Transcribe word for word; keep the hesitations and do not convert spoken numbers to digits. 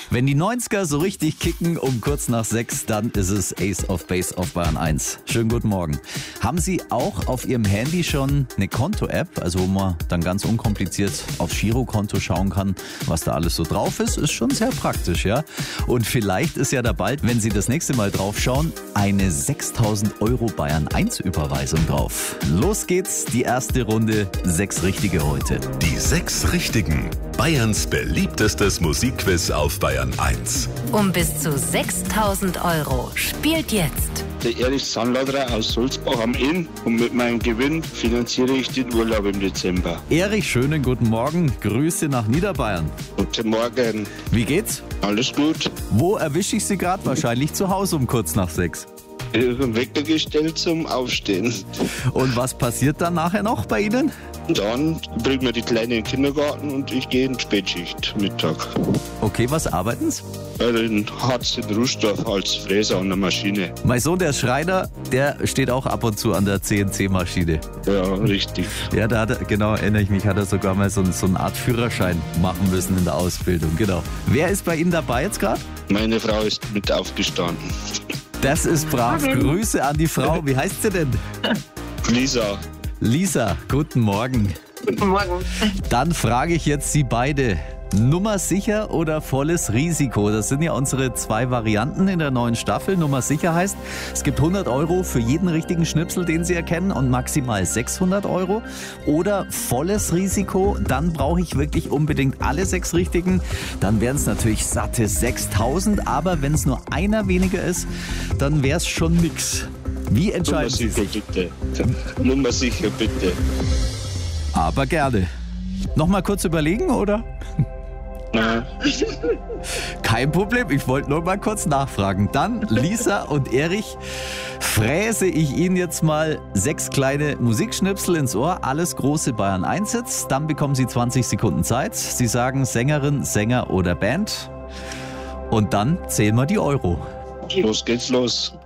Wenn die neunziger so richtig kicken um kurz nach sechs, dann ist es Ace of Base auf Bayern eins. Schönen guten Morgen. Haben Sie auch auf Ihrem Handy schon eine Konto-App, also wo man dann ganz unkompliziert aufs Girokonto schauen kann, was da alles so drauf ist? Ist schon sehr praktisch, ja? Und vielleicht ist ja da bald, wenn Sie das nächste Mal drauf schauen, eine sechstausend Euro Bayern eins Überweisung drauf. Los geht's, die erste Runde, sechs Richtige heute. Die sechs Richtigen. Bayerns beliebtestes Musikquiz auf Bayern eins. Um bis zu sechstausend Euro. Spielt jetzt. Der Erich Sandladerer aus Sulzbach am Inn und mit meinem Gewinn finanziere ich den Urlaub im Dezember. Erich, schönen guten Morgen. Grüße nach Niederbayern. Guten Morgen. Wie geht's? Alles gut. Wo erwische ich Sie gerade? Wahrscheinlich zu Hause um kurz nach sechs. Ich habe einen Wecker gestellt zum Aufstehen. Und was passiert dann nachher noch bei Ihnen? Dann bringen wir die Kleine in den Kindergarten und ich gehe in die Spätschicht Mittag. Okay, was arbeiten Sie? In Harz in Rußdorf als Fräser an der Maschine. Mein Sohn, der Schreiner, der steht auch ab und zu an der C N C-Maschine. Ja, richtig. Ja, da hat er, genau, erinnere ich mich, hat er sogar mal so, so eine Art Führerschein machen müssen in der Ausbildung. Genau. Wer ist bei Ihnen dabei jetzt gerade? Meine Frau ist mit aufgestanden. Das ist brav. Grüße an die Frau. Wie heißt sie denn? Lisa. Lisa, guten Morgen. Guten Morgen. Dann frage ich jetzt Sie beide. Nummer sicher oder volles Risiko? Das sind ja unsere zwei Varianten in der neuen Staffel. Nummer sicher heißt, es gibt hundert Euro für jeden richtigen Schnipsel, den Sie erkennen, und maximal sechshundert Euro. Oder volles Risiko, dann brauche ich wirklich unbedingt alle sechs Richtigen. Dann wären es natürlich satte sechstausend, aber wenn es nur einer weniger ist, dann wäre es schon nix. Wie entscheiden Sie Nummer sicher, sich? bitte. Nummer sicher, bitte. Aber gerne. Nochmal kurz überlegen, oder? Nein. Kein Problem, ich wollte nur mal kurz nachfragen. Dann, Lisa und Erich, fräse ich Ihnen jetzt mal sechs kleine Musikschnipsel ins Ohr, alles große Bayern eins Hits. Dann bekommen Sie zwanzig Sekunden Zeit. Sie sagen Sängerin, Sänger oder Band. Und dann zählen wir die Euro. Los geht's los.